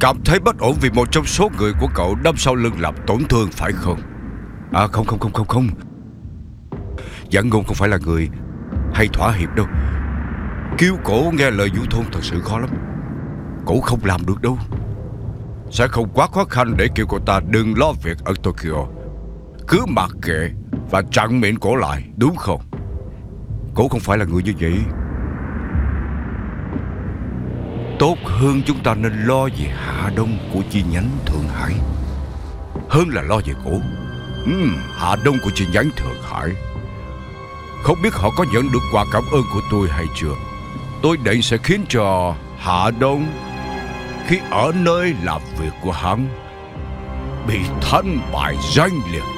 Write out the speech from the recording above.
cảm thấy bất ổn vì một trong số người của cậu đâm sau lưng làm tổn thương phải không? À không. Giảng Ngôn không phải là người hay thỏa hiệp đâu. Kêu cổ nghe lời Vũ Thôn thật sự khó lắm. Cổ không làm được đâu. Sẽ không quá khó khăn để kêu cậu ta đừng lo việc ở Tokyo. Cứ mặc kệ và chặn miệng cổ lại, đúng không? Cổ không phải là người như vậy. Tốt hơn chúng ta nên lo về Hạ Đông của chi nhánh Thượng Hải hơn là lo về cổ. Hạ Đông của chi nhánh Thượng Hải. Không biết họ có nhận được quà cảm ơn của tôi hay chưa. Tôi định sẽ khiến cho Hạ Đông, khi ở nơi làm việc của hắn, bị thanh bại danh liệt.